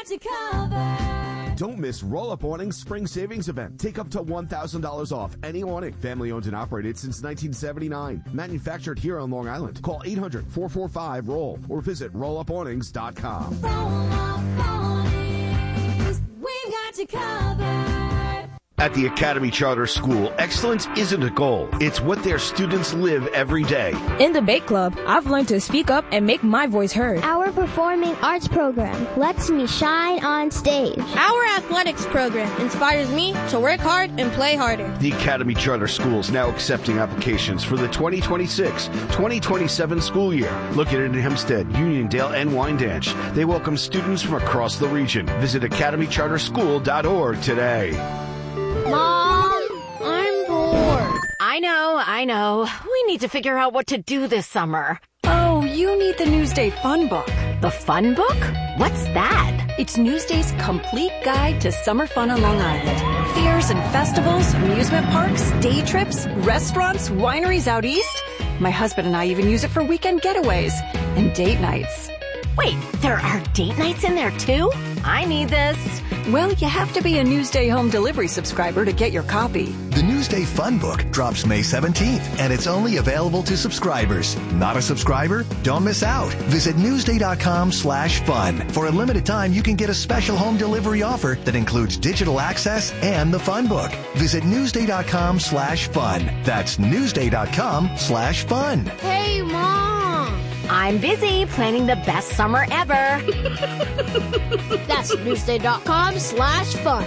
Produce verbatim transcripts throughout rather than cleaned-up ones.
got you covered. Don't miss Roll-Up Awning's Spring Savings Event. Take up to one thousand dollars off any awning. Family owned and operated since nineteen seventy-nine. Manufactured here on Long Island. Call eight hundred, four four five, R O L L or visit roll up awnings dot com. Roll-Up Awnings, we've got you covered. At the Academy Charter School, excellence isn't a goal. It's what their students live every day. In the Bake Club, I've learned to speak up and make my voice heard. Our performing arts program lets me shine on stage. Our athletics program inspires me to work hard and play harder. The Academy Charter School is now accepting applications for the twenty twenty-six twenty twenty-seven school year. Located in Hempstead, Uniondale, and Wyandanch, they welcome students from across the region. Visit academy charter school dot org today. Mom, I'm bored. I know, I know. We need to figure out what to do this summer. Oh, you need the Newsday Fun Book. The Fun Book? What's that? It's Newsday's complete guide to summer fun on Long Island. Fairs and festivals, amusement parks, day trips, restaurants, wineries out east. My husband and I even use it for weekend getaways and date nights. Wait, there are date nights in there too? I need this. Well, you have to be a Newsday home delivery subscriber to get your copy. The Newsday Fun Book drops May seventeenth, and it's only available to subscribers. Not a subscriber? Don't miss out. Visit newsday.com slash fun. For a limited time, you can get a special home delivery offer that includes digital access and the Fun Book. Visit newsday.com slash fun. That's newsday.com slash fun. Hey, Mom. I'm busy planning the best summer ever. That's newsday.com slash fun.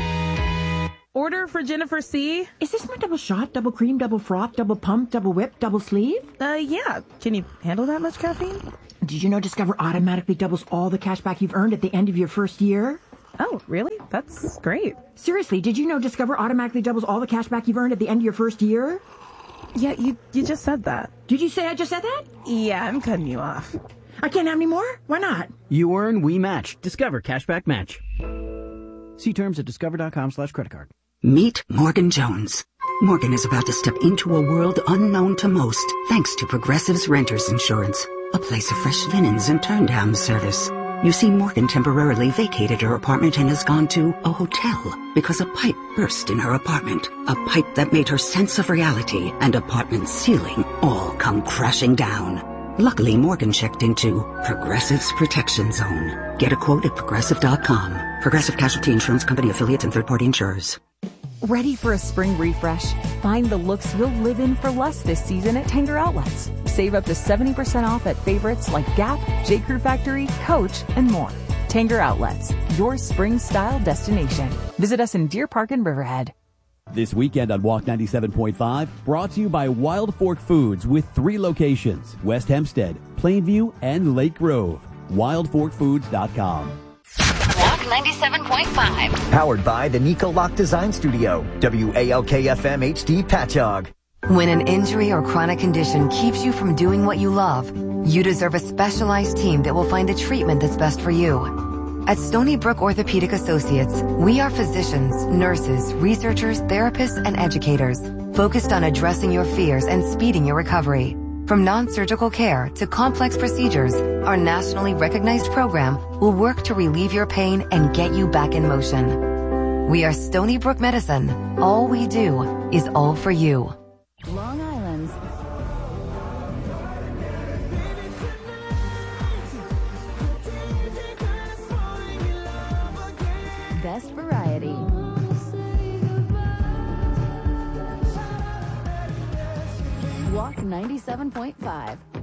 Order for Jennifer C. Is this my double shot, double cream, double froth, double pump, double whip, double sleeve? Uh, yeah. Can you handle that much caffeine? Did you know Discover automatically doubles all the cash back you've earned at the end of your first year? Oh, really? That's great. Seriously, did you know Discover automatically doubles all the cash back you've earned at the end of your first year? Yeah, you you just said that. Did you say I just said that? Yeah, I'm cutting you off. I can't have any more? Why not? You earn, we match. Discover Cashback Match. See terms at discover.com slash credit card. Meet Morgan Jones. Morgan is about to step into a world unknown to most, thanks to Progressive's Renters Insurance, a place of fresh linens and turn-down service. You see, Morgan temporarily vacated her apartment and has gone to a hotel because a pipe burst in her apartment. A pipe that made her sense of reality and apartment ceiling all come crashing down. Luckily, Morgan checked into Progressive's Protection Zone. Get a quote at progressive dot com. Progressive Casualty Insurance Company affiliates and third-party insurers. Ready for a spring refresh? Find the looks you'll live in for less this season at Tanger Outlets. Save up to seventy percent off at favorites like Gap, J. Crew Factory, Coach, and more. Tanger Outlets, your spring style destination. Visit us in Deer Park and Riverhead. This weekend on Walk ninety-seven point five, brought to you by Wild Fork Foods with three locations, West Hempstead, Plainview, and Lake Grove. wild fork foods dot com. Walk ninety-seven point five. Powered by the Nico Lock Design Studio. W A L K F M H D Patchogue. When an injury or chronic condition keeps you from doing what you love, you deserve a specialized team that will find the treatment that's best for you. At Stony Brook Orthopedic Associates, we are physicians, nurses, researchers, therapists, and educators focused on addressing your fears and speeding your recovery. From non-surgical care to complex procedures, our nationally recognized program will work to relieve your pain and get you back in motion. We are Stony Brook Medicine. All we do is all for you. Long Island's best variety. Walk ninety-seven point five.